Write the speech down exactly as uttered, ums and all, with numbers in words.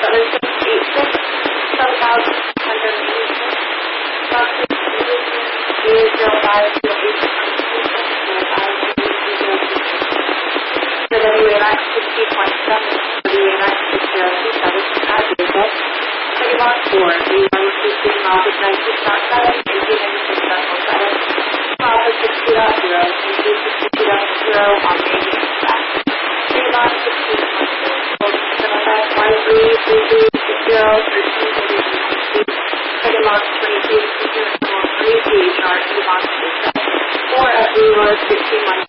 Butler six eight six, seven thousand six hundred eighty-six, Box six zero zero five zero eight zero five zero zero six. The W A X sixty point seven, W A X six zero two seven, as usual. Second box four, the one receiving office ninety-six point seven, eighteen ninety-six point seven, office sixty point zero, eighteen sixty-two point zero on the eighty-six. Three box sixteen point zero, one three three three six zero, thirteen eighty-two. Second box twenty-two, zero four three three, chart two box two seven, four F B was sixteen one